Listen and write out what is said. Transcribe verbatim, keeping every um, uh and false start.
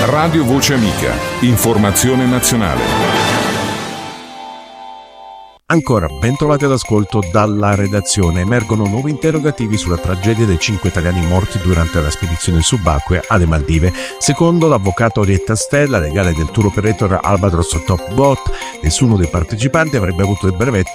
Radio Voce Amica. Informazione nazionale. Ancora ben trovati all'ascolto dalla redazione. Emergono nuovi interrogativi sulla tragedia dei cinque italiani morti durante la spedizione subacquea alle Maldive. Secondo l'avvocato Orietta Stella, legale del tour operator Albatross Top Boat, nessuno dei partecipanti avrebbe avuto il brevetto